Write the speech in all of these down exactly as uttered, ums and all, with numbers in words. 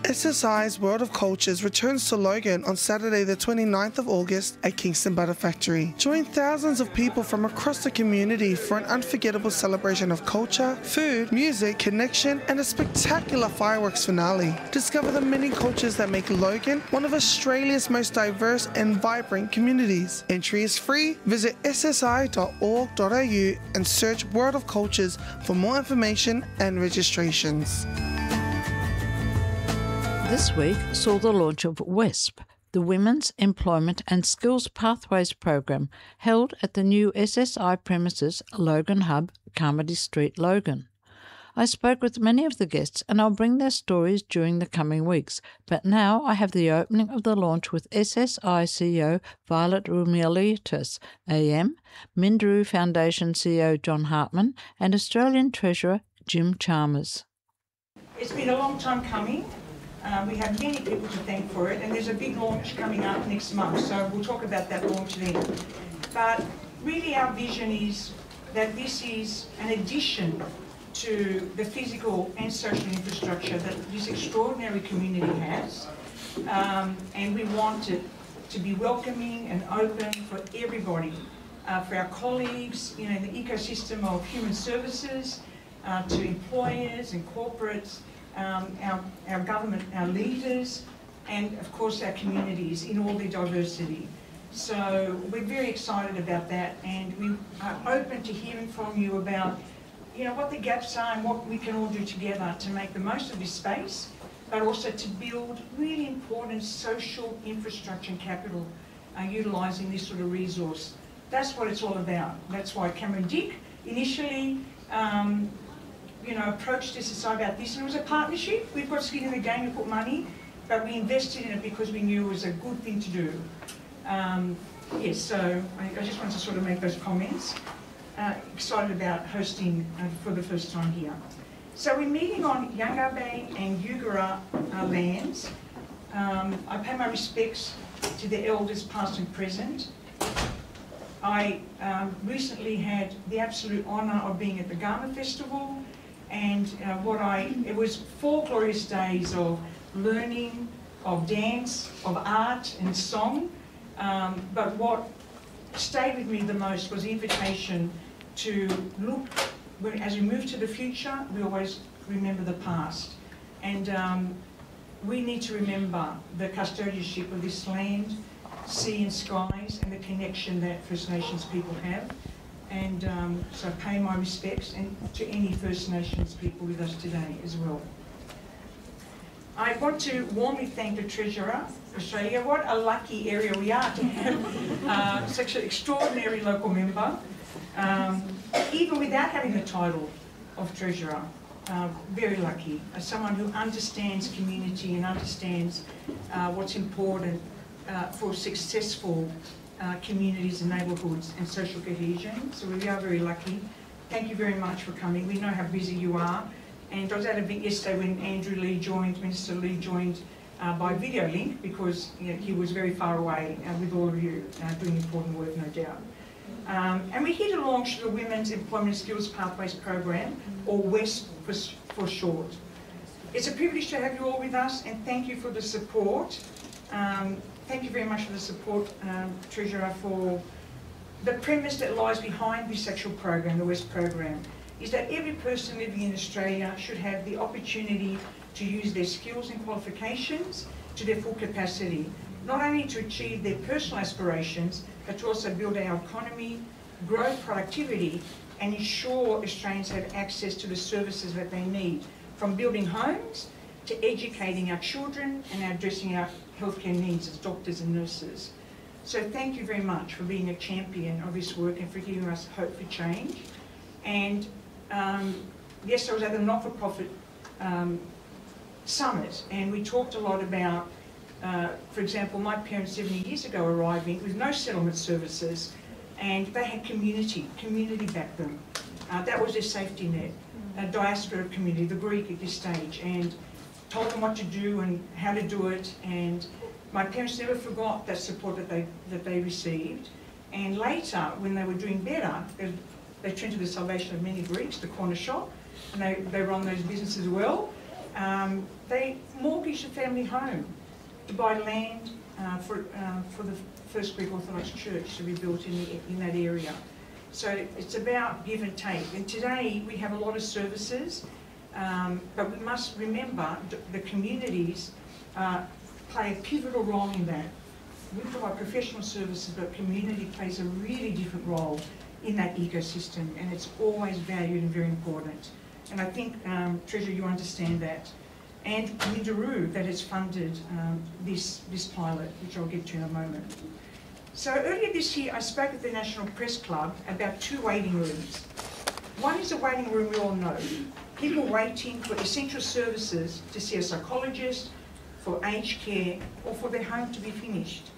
S S I's World of Cultures returns to Logan on Saturday the twenty-ninth of August at Kingston Butter Factory. Join thousands of people from across the community for an unforgettable celebration of culture, food, music, connection, and a spectacular fireworks finale. Discover the many cultures that make Logan one of Australia's most diverse and vibrant communities. Entry is free. Visit s s i dot org dot a u and search World of Cultures for more information and registrations. This week saw the launch of WESP, the Women's Employment and Skills Pathways program, held at the new S S I premises, Logan Hub, Carmody Street, Logan. I spoke with many of the guests and I'll bring their stories during the coming weeks, but now I have the opening of the launch with S S I C E O Violet Rumelitis, A M, Minderoo Foundation C E O John Hartman, and Australian Treasurer Jim Chalmers. It's been a long time coming. Uh, we have many people to thank for it, and there's a big launch coming up next month, so we'll talk about that launch then. But really our vision is that this is an addition to the physical and social infrastructure that this extraordinary community has, um, and we want it to be welcoming and open for everybody, uh, for our colleagues, you know, in the ecosystem of human services, uh, to employers and corporates, Um, our, our government, our leaders, and of course our communities in all their diversity. So we're very excited about that, and we are open to hearing from you about, you know, what the gaps are and what we can all do together to make the most of this space, but also to build really important social infrastructure and capital uh, utilising this sort of resource. That's what it's all about. That's why Cameron Dick initially um, you know, approached S S I about this, and it was a partnership. We've got skin in the game to put money, but we invested in it because we knew it was a good thing to do. Um, yes, so I, I just wanted to sort of make those comments. Uh, excited about hosting uh, for the first time here. So we're meeting on Yungabe and Yugara uh, lands. Um, I pay my respects to the elders past and present. I um, recently had the absolute honour of being at the Garma Festival, and uh, what I, it was four glorious days of learning, of dance, of art and song, um, but what stayed with me the most was the invitation to look, as we move to the future, we always remember the past. And um, we need to remember the custodianship of this land, sea and skies, and the connection that First Nations people have. And um, so pay my respects and to any First Nations people with us today as well. I want to warmly thank the Treasurer of Australia. What a lucky area we are to have uh, such an extraordinary local member, um, even without having the title of Treasurer. Uh, very lucky, as someone who understands community and understands uh, what's important uh, for successful Uh, communities and neighbourhoods and social cohesion. So we are very lucky. Thank you very much for coming. We know how busy you are. And I was at a bit yesterday when Andrew Lee joined, Minister Lee joined uh, by video link, because you know, he was very far away uh, with all of you uh, doing important work, no doubt. Um, and we're here to launch the Women's Employment Skills Pathways Program, or WESP for, for short. It's a privilege to have you all with us, and thank you for the support. Um, Thank you very much for the support, um, Treasurer, for the premise that lies behind this actual program, the WESP program, is that every person living in Australia should have the opportunity to use their skills and qualifications to their full capacity, not only to achieve their personal aspirations, but to also build our economy, grow productivity, and ensure Australians have access to the services that they need, from building homes to educating our children and addressing our healthcare needs as doctors and nurses. So thank you very much for being a champion of this work and for giving us hope for change. And um, yes, I was at the not-for-profit um, summit, and we talked a lot about, uh, for example, my parents seventy years ago arriving with no settlement services, and they had community, community backed them. Uh, that was their safety net, a diaspora community, the Greek at this stage, and told them what to do and how to do it, and my parents never forgot that support that they that they received. And later, when they were doing better, they, they turned to the Salvation of Many Greeks, the corner shop, and they, they run those businesses well. Um, they mortgaged establish a family home, to buy land uh, for, uh, for the First Greek Orthodox Church to be built in, the, in that area. So it's about give and take. And today we have a lot of services, um, but we must remember the communities uh, play a pivotal role in that. We provide professional services, but community plays a really different role in that ecosystem, and it's always valued and very important. And I think, um, Treasurer, you understand that. And Minderoo, that has funded um, this, this pilot, which I'll get to in a moment. So earlier this year, I spoke at the National Press Club about two waiting rooms. One is a waiting room we all know, people waiting for essential services to see a psychologist, for aged care, or for their home to be finished.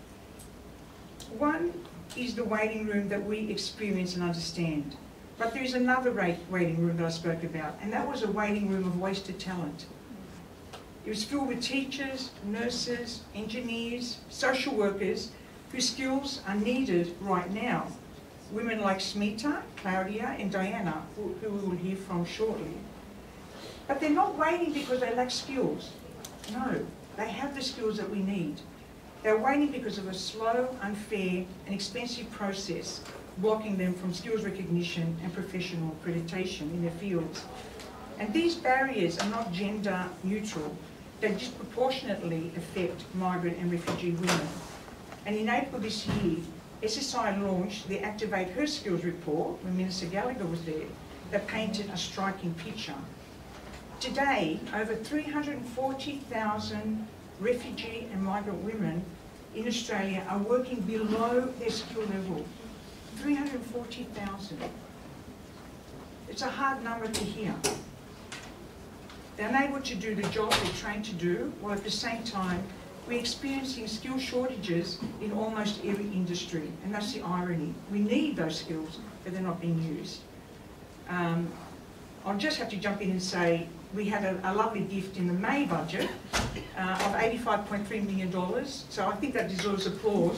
One is the waiting room that we experience and understand. But there is another waiting room that I spoke about, and that was a waiting room of wasted talent. It was filled with teachers, nurses, engineers, social workers, whose skills are needed right now. Women like Smita, Claudia, and Diana, who, who we will hear from shortly. But they're not waiting because they lack skills. No, they have the skills that we need. They're waiting because of a slow, unfair, and expensive process blocking them from skills recognition and professional accreditation in their fields. And these barriers are not gender neutral. They disproportionately affect migrant and refugee women. And in April this year, S S I launched the Activate Her Skills report, when Minister Gallagher was there, that painted a striking picture. Today, over three hundred forty thousand refugee and migrant women in Australia are working below their skill level. three hundred forty thousand. It's a hard number to hear. They're unable to do the job they're trained to do, while at the same time, we're experiencing skill shortages in almost every industry, and that's the irony. We need those skills, but they're not being used. Um, I'll just have to jump in and say, we had a, a lovely gift in the May budget uh, of eighty-five point three million dollars, so I think that deserves applause.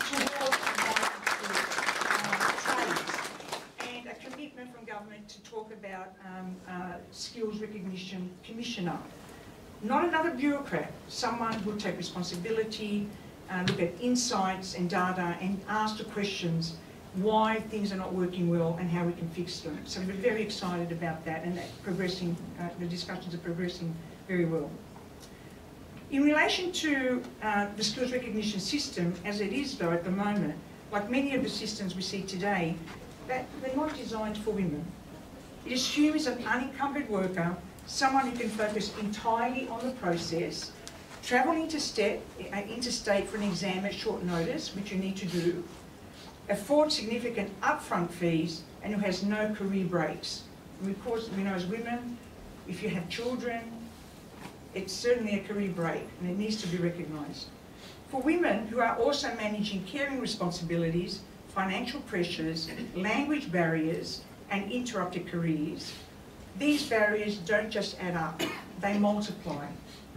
And a commitment from government to talk about um, uh, skills recognition commissioner. Not another bureaucrat, someone who will take responsibility, uh, look at insights and data and ask the questions why things are not working well and how we can fix them. So we're very excited about that, and that progressing, uh, the discussions are progressing very well. In relation to uh, the skills recognition system, as it is though at the moment, like many of the systems we see today, that they're not designed for women. It assumes an unencumbered worker, someone who can focus entirely on the process, travel interstate, uh, interstate for an exam at short notice, which you need to do, afford significant upfront fees, and who has no career breaks. And of course, we know as women, if you have children, it's certainly a career break, and it needs to be recognised. For women who are also managing caring responsibilities, financial pressures, language barriers, and interrupted careers, these barriers don't just add up, they multiply.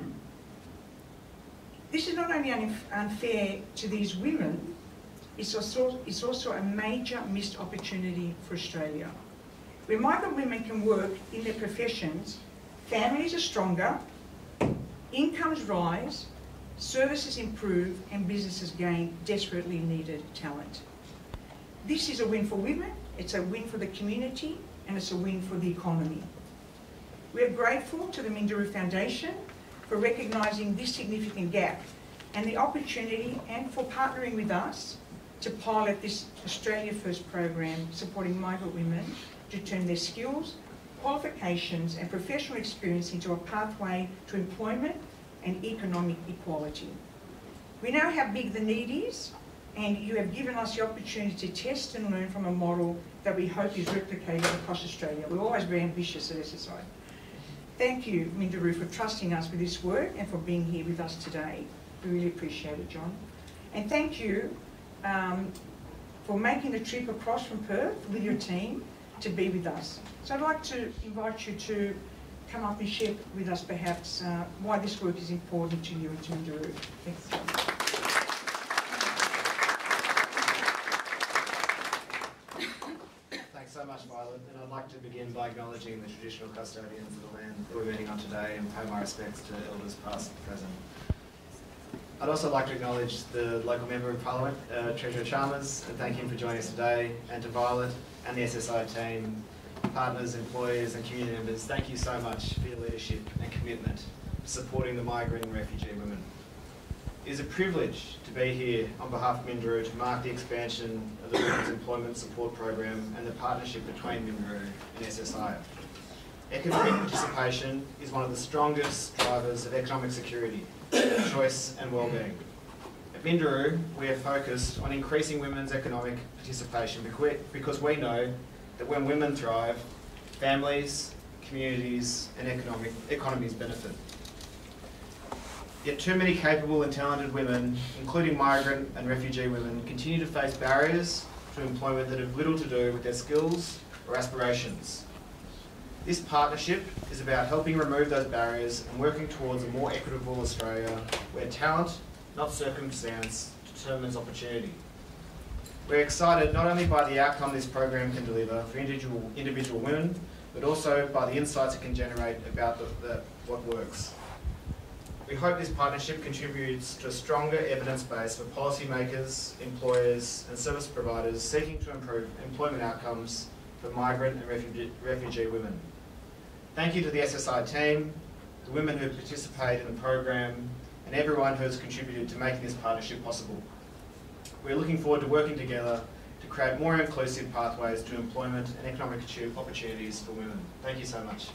This is not only unfair to these women, it's also, it's also a major missed opportunity for Australia. Where migrant women can work in their professions, families are stronger, incomes rise, services improve, and businesses gain desperately needed talent. This is a win for women, it's a win for the community, and it's a win for the economy. We are grateful to the Minderoo Foundation for recognising this significant gap and the opportunity, and for partnering with us to pilot this Australia First program supporting migrant women to turn their skills, qualifications and professional experience into a pathway to employment and economic equality. We know how big the need is, and you have given us the opportunity to test and learn from a model that we hope is replicated across Australia. We're always very ambitious at S S I. Thank you, Minderoo, for trusting us with this work and for being here with us today. We really appreciate it, John. And thank you um, for making the trip across from Perth with your team to be with us. So I'd like to invite you to come up and share with us perhaps uh, why this work is important to you and to Minderoo. Thanks. Thanks so much, Violet, and I'd like to begin begin by acknowledging the traditional custodians of the land that we're meeting on today and pay my respects to elders past and present. I'd also like to acknowledge the local Member of Parliament, uh, Treasurer Chalmers, and thank him for joining us today, and to Violet and the S S I team, partners, employers and community members. Thank you so much for your leadership and commitment to supporting the migrant and refugee women. It is a privilege to be here on behalf of Minderoo to mark the expansion of the Women's Employment Support Program and the partnership between Minderoo and S S I. Economic participation is one of the strongest drivers of economic security, choice and well-being. At Minderoo, we are focused on increasing women's economic participation because we know that when women thrive, families, communities and economic economies benefit. Yet too many capable and talented women, including migrant and refugee women, continue to face barriers to employment that have little to do with their skills or aspirations. This partnership is about helping remove those barriers and working towards a more equitable Australia where talent, not circumstance, determines opportunity. We're excited not only by the outcome this program can deliver for individual, individual women, but also by the insights it can generate about the, the, what works. We hope this partnership contributes to a stronger evidence base for policymakers, employers and service providers seeking to improve employment outcomes for migrant and refugee, refugee women. Thank you to the S S I team, the women who participate in the program and everyone who has contributed to making this partnership possible. We're looking forward to working together to create more inclusive pathways to employment and economic opportunities for women. Thank you so much.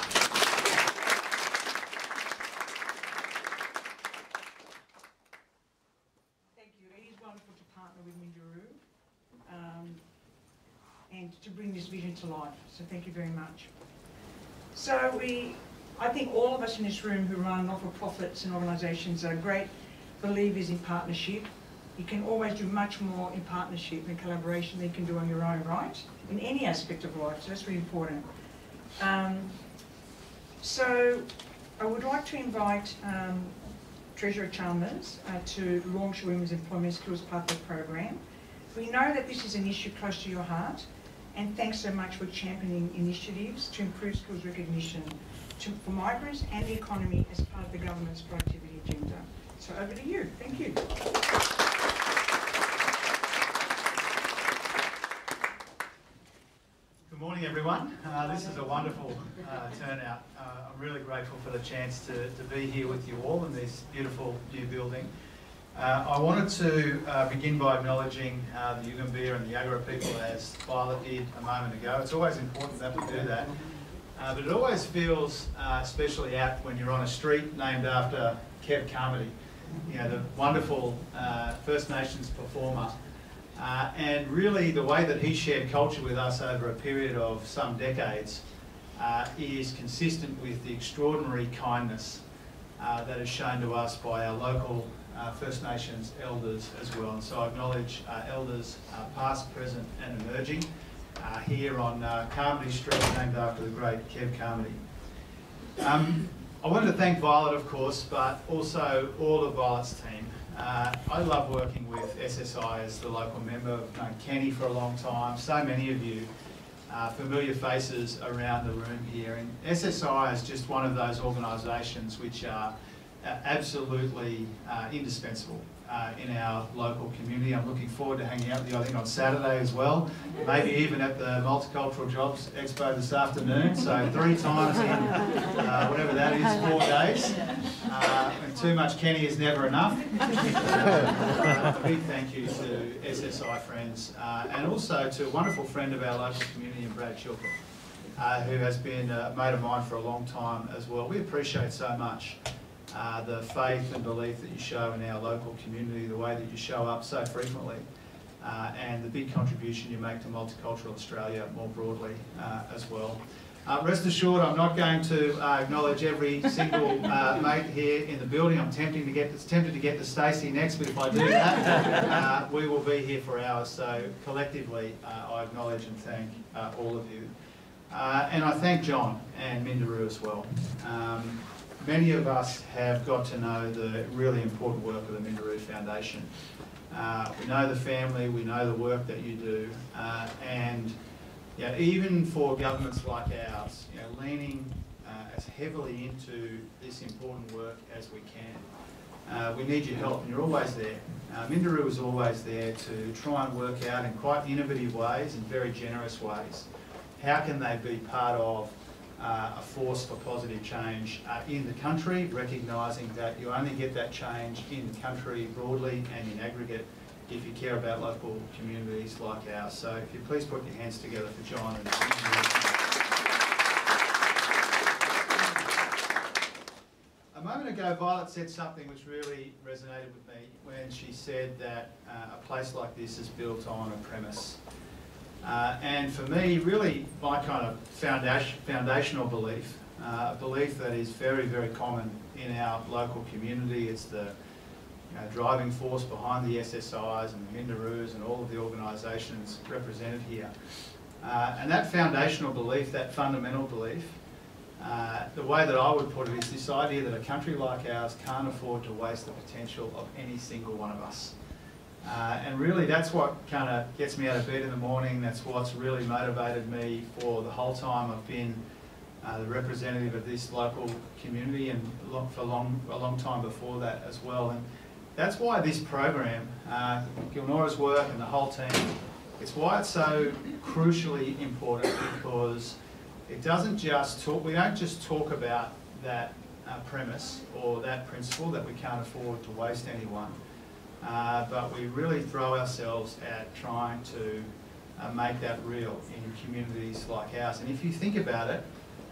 With Minderoo um, and to bring this vision to life. So thank you very much. So we, I think all of us in this room who run not-for-profits and organisations are great believers in partnership. You can always do much more in partnership and collaboration than you can do on your own, right? In any aspect of life, so that's really important. Um, so I would like to invite um, Treasurer Chalmers uh, to launch the Women's Employment Skills Pathway Program. We know that this is an issue close to your heart, and thanks so much for championing initiatives to improve skills recognition to, for migrants and the economy as part of the government's productivity agenda. So over to you. Thank you. Good morning, everyone. Uh, this is a wonderful uh, turnout. Uh, I'm really grateful for the chance to, to be here with you all in this beautiful new building. Uh, I wanted to uh, begin by acknowledging uh, the Yugambeh and the Yagara people, as Violet did a moment ago. It's always important that we do that. Uh, but it always feels uh, especially apt when you're on a street named after Kev Carmody, you know, the wonderful uh, First Nations performer. Uh, and really the way that he shared culture with us over a period of some decades uh, is consistent with the extraordinary kindness uh, that is shown to us by our local uh, First Nations elders as well. And so I acknowledge uh, elders uh, past, present and emerging uh, here on uh, Carmody Street, named after the great Kev Carmody. Um, I wanted to thank Violet, of course, but also all of Violet's team. Uh, I love working with S S I as the local member. I've known Kenny for a long time, so many of you, uh, familiar faces around the room here. And S S I is just one of those organisations which are uh, absolutely uh, indispensable uh, in our local community. I'm looking forward to hanging out with you, I think, on Saturday as well, maybe even at the Multicultural Jobs Expo this afternoon. So three times in uh, whatever that is, four days. Uh, and too much Kenny is never enough. Uh, a big thank you to S S I friends uh, and also to a wonderful friend of our local community, Brad Chilcott, uh, who has been a mate of mine for a long time as well. We appreciate so much uh, the faith and belief that you show in our local community, the way that you show up so frequently, uh, and the big contribution you make to multicultural Australia more broadly uh, as well. Uh, rest assured, I'm not going to uh, acknowledge every single uh, mate here in the building. I'm tempting to get to, tempted to get to Stacey next, but if I do that, uh, we will be here for hours. So collectively, uh, I acknowledge and thank uh, all of you. Uh, and I thank John and Minderoo as well. Um, many of us have got to know the really important work of the Minderoo Foundation. Uh, we know the family, we know the work that you do, uh, and Yeah, even for governments like ours, you know, leaning uh, as heavily into this important work as we can. Uh, we need your help, and you're always there. Uh, Minderoo is always there to try and work out in quite innovative ways and very generous ways how can they be part of uh, a force for positive change uh, in the country, recognising that you only get that change in the country broadly and in aggregate if you care about local communities like ours. So if you please put your hands together for John and A moment ago, Violet said something which really resonated with me when she said that uh, a place like this is built on a premise. Uh, and for me, really, my kind of foundation, foundational belief, uh, a belief that is very, very common in our local community. It's the you know, driving force behind the S S Is and the Minderoos and all of the organisations represented here. Uh, and that foundational belief, that fundamental belief, Uh, the way that I would put it is this idea that a country like ours can't afford to waste the potential of any single one of us. Uh, and really that's what kind of gets me out of bed in the morning. That's what's really motivated me for the whole time I've been uh, the representative of this local community, and for long, a long time before that as well. And that's why this program, uh, Gilnora's work and the whole team, it's why it's so crucially important, because it doesn't just talk, we don't just talk about that uh, premise or that principle that we can't afford to waste anyone, uh, but we really throw ourselves at trying to uh, make that real in communities like ours. And if you think about it,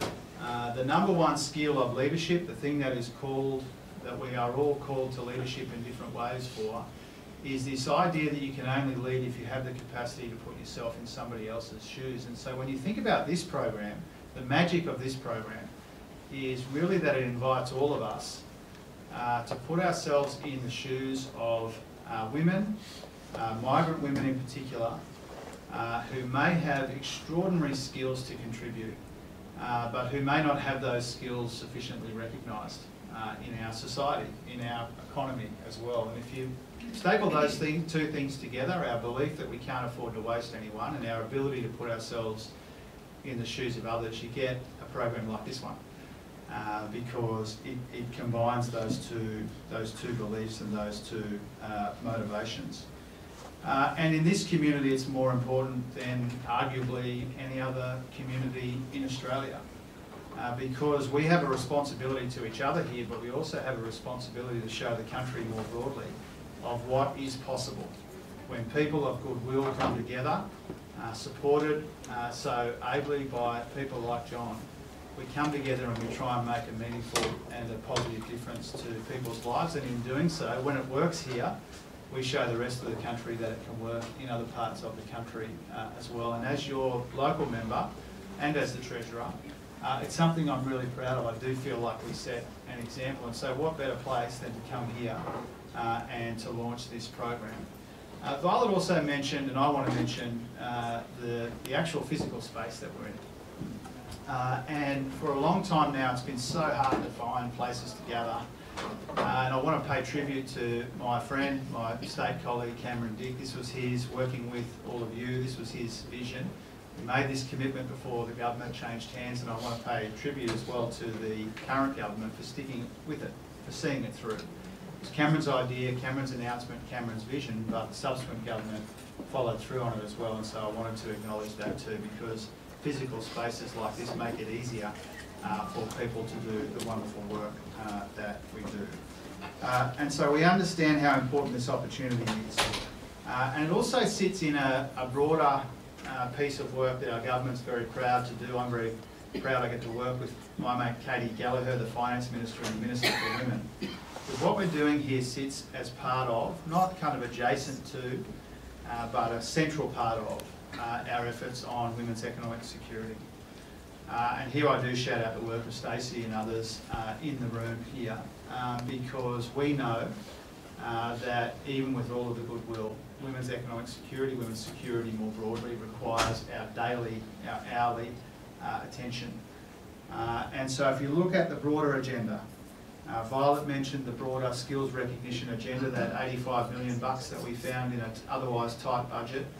uh, the number one skill of leadership, the thing that is called, that we are all called to leadership in different ways for, is this idea that you can only lead if you have the capacity to put yourself in somebody else's shoes. And so when you think about this program, the magic of this program is really that it invites all of us uh, to put ourselves in the shoes of uh, women, uh, migrant women in particular, uh, who may have extraordinary skills to contribute, uh, but who may not have those skills sufficiently recognised uh, in our society, in our economy as well. And if you staple those thing, two things together, our belief that we can't afford to waste anyone and our ability to put ourselves in the shoes of others, you get a program like this one, uh, because it, it combines those two, those two beliefs and those two uh, motivations. Uh, and in this community, it's more important than arguably any other community in Australia, uh, because we have a responsibility to each other here, but we also have a responsibility to show the country more broadly of what is possible when people of goodwill come together, uh, supported uh, so ably by people like John. We come together and we try and make a meaningful and a positive difference to people's lives, and in doing so, when it works here, we show the rest of the country that it can work in other parts of the country uh, as well. And as your local member and as the Treasurer, uh, it's something I'm really proud of. I do feel like we set an example, and so what better place than to come here Uh, and to launch this program. Uh, Violet also mentioned, and I want to mention, uh, the, the actual physical space that we're in. Uh, and for a long time now, it's been so hard to find places to gather. Uh, and I want to pay tribute to my friend, my state colleague, Cameron Dick. This was his, working with all of you, this was his vision. We made this commitment before the government changed hands, and I want to pay tribute as well to the current government for sticking with it, for seeing it through. It was Cameron's idea, Cameron's announcement, Cameron's vision, but the subsequent government followed through on it as well, and so I wanted to acknowledge that too, because physical spaces like this make it easier uh, for people to do the wonderful work uh, that we do. Uh, and so we understand how important this opportunity is. Uh, and it also sits in a, a broader uh, piece of work that our government's very proud to do. I'm very proud I get to work with my mate Katie Gallagher, the Finance Minister and the Minister for Women. But what we're doing here sits as part of, not kind of adjacent to, uh, but a central part of uh, our efforts on women's economic security. Uh, and here I do shout out the work of Stacey and others uh, in the room here, um, because we know uh, that even with all of the goodwill, women's economic security, women's security more broadly, requires our daily, our hourly uh, attention. Uh, and so if you look at the broader agenda, Uh, Violet mentioned the broader skills recognition agenda, that eighty-five million bucks that we found in an otherwise tight budget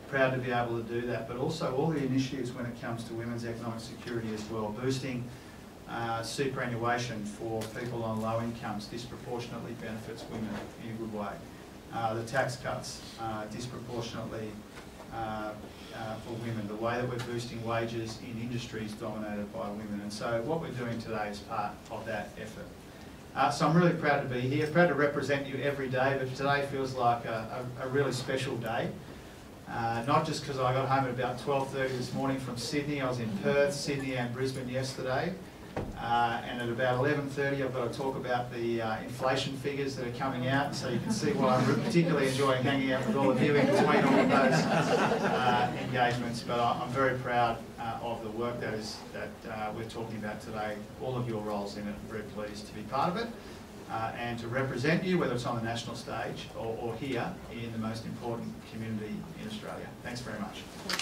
proud to be able to do that, but also all the initiatives when it comes to women's economic security as well, boosting uh, superannuation for people on low incomes disproportionately benefits women in a good way. Uh, the tax cuts uh, disproportionately uh, uh, for women, the way that we're boosting wages in industries dominated by women. And so what we're doing today is part of that effort. Uh, so I'm really proud to be here, proud to represent you every day, but today feels like a, a, a really special day. Uh, not just because I got home at about twelve thirty this morning from Sydney. I was in Perth, Sydney and Brisbane yesterday. Uh, and at about eleven thirty I've got to talk about the uh, inflation figures that are coming out, so you can see why I'm particularly enjoying hanging out with all of you in between all of those uh, engagements. But I, I'm very proud uh, of the work that is that uh, we're talking about today, all of your roles in it. I'm very pleased to be part of it uh, and to represent you, whether it's on the national stage or, or here in the most important community in Australia. Thanks very much.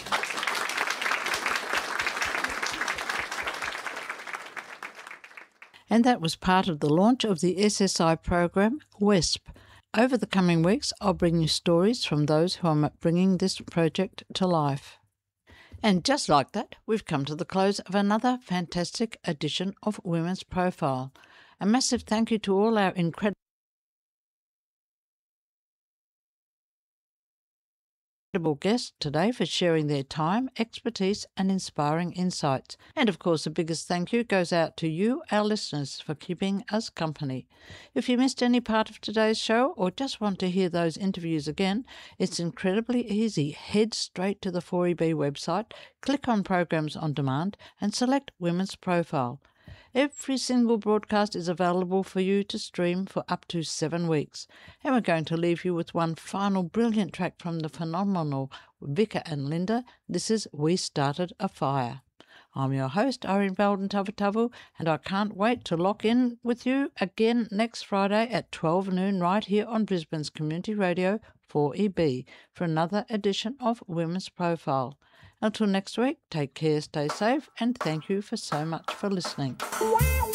And that was part of the launch of the S S I program, WESP. Over the coming weeks, I'll bring you stories from those who are bringing this project to life. And just like that, we've come to the close of another fantastic edition of Women's Profile. A massive thank you to all our incredible guests today for sharing their time, expertise and inspiring insights. And of course, the biggest thank you goes out to you, our listeners, for keeping us company. If you missed any part of today's show or just want to hear those interviews again, it's incredibly easy. Head straight to the four E B website, click on Programs on Demand and select Women's Profile. Every single broadcast is available for you to stream for up to seven weeks. And we're going to leave you with one final brilliant track from the phenomenal Vika and Linda. This is We Started a Fire. I'm your host, Irene Belden Tavatavu, and I can't wait to lock in with you again next Friday at twelve noon right here on Brisbane's Community Radio four E B for another edition of Women's Profile. Until next week, take care, stay safe, and thank you for so much for listening.